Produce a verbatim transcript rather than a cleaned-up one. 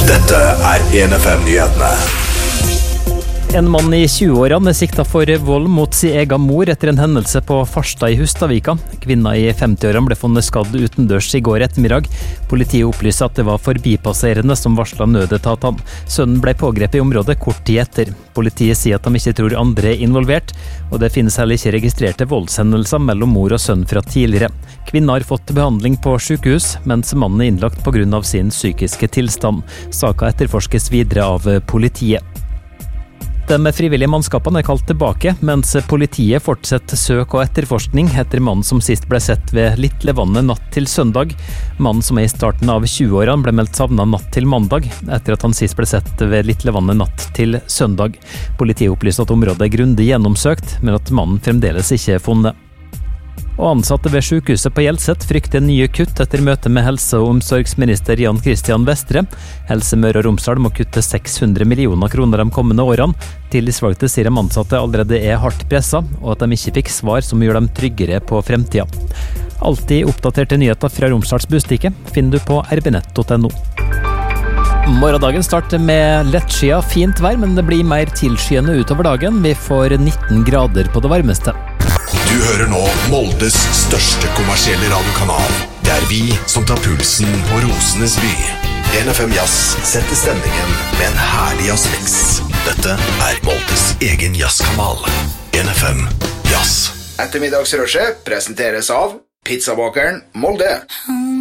Dette er en F M-nyhetene. En mann i tjue-årene er siktet for vold mot sin egen mor etter en hendelse på Farstad i Hustadvika. Kvinna i femti-årene ble funnet skadd utendørs i går ettermiddag. Politiet opplyser at det var forbipasserende som varslet nødetatene. Sønnen ble pågrepet i området kort tid etter. Politiet sier at de ikke tror andre er involvert, og det finnes heller ikke registrerte voldshendelser mellom mor og sønn fra tidligere. Kvinna har fått behandling på sykehus, mens mannen er innlagt på grunn av sin psykiske tilstand. Saka etterforskes videre av politiet. De frivillige mannskapene er kalt tilbake, mens politiet fortsetter søk og etterforskning etter mannen som sist ble sett ved Litlevannet natt til søndag. Mannen som er i starten av tjue-årene ble meldt savnet natt til mandag, etter at han sist ble sett ved Litlevannet natt til søndag. Politiet opplyser at området er grundig gjennomsøkt, men at mannen fremdeles ikke er funnet. Og ansatte ved sykehuset på Hjelset frykter nye kutt etter møte med helse- og omsorgsminister Jan Christian Vestre. Helse Møre og Romsdal må kutte seks hundre millioner kroner de kommende årene. Tillitsvalgte sier de ansatte allerede er hardt presset, og at de ikke fikk svar som gjør dem tryggere på fremtida. Alltid oppdaterte nyheter fra Romsdals Bustikke finner du på r b nett punktum no. Morgendagen starter med lettskyet fint vær, men det blir mer tilskyende utover dagen. Vi får nitten grader på det varmeste. Du hører nå Moldes største kommersielle radiokanal. Det er vi som tar pulsen på Rosenes by. en F M Jazz setter stemningen med en herlig jazzmix. Dette er Moldes egen jazzkanal. en F M Jazz. Ettermiddagsrushet presenteres av Pizzabakeren Molde.